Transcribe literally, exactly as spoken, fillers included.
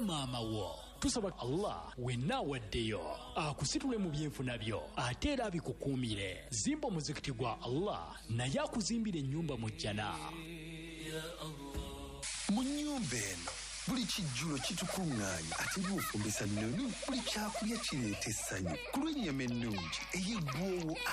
oba maama wo. Tusaba Allah wenna awaddeyo akusitule mu byenfuna byo ate era abikukuumire. Zimba omuzikiti gwa Allah naye akuzimbira ennyumba mu jjana. Mu nnyumba eno buli kijjulo kitukuŋŋaanya ate bw'ofumbisa nnoni buli kyakulya kireeta essanyu ku lw'ennyama ennungi ey'eggwoowo